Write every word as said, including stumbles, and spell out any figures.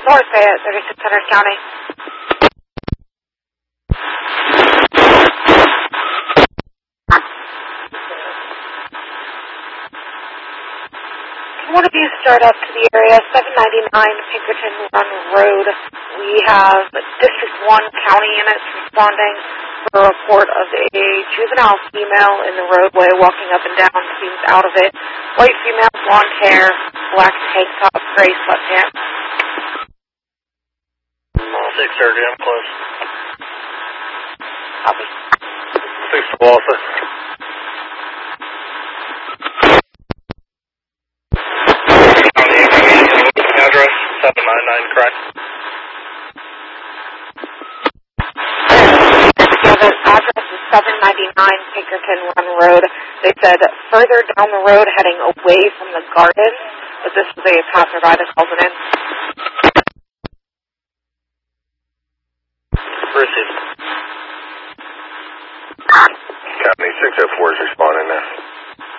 North Fayette, thirty-six hundred County. Can one of you start up to the area, seven ninety-nine Pinkerton Run Road? We have District one County units responding for a report of a juvenile female in the roadway walking up and down, seems out of it. White female, blonde hair, black tank top, gray sweatpants. six thirty, I'm close. Copy. six to Walter. Address seven nine nine, correct? Yeah, the address is seven ninety-nine Pinkerton Run Road. They said further down the road heading away from the garden, but this was a passerby that called it in. Received. County six oh four is responding.